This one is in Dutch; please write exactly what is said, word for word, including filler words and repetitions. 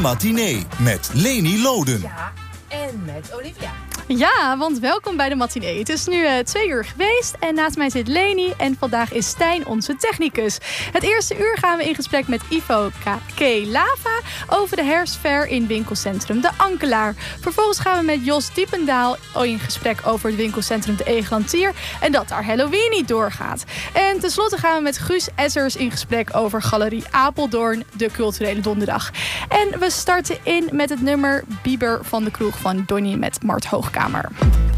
matinee met Leni Loden. Ja, en met Olivia. Ja, want welkom bij de matinee. Het is nu uh, twee uur geweest en naast mij zit Leni en vandaag is Stijn onze technicus. Het eerste uur gaan we in gesprek met Ivo K. Lava over de herfstfair in winkelcentrum De Ankelaar. Vervolgens gaan we met Jos Diependaal in gesprek over het winkelcentrum De Egelantier en dat daar Halloween niet doorgaat. En tenslotte gaan we met Guus Essers in gesprek over Galerie Apeldoorn, de culturele donderdag. En we starten in met het nummer Bieber van de Kroeg van Donnie met Mart Hoogkamer.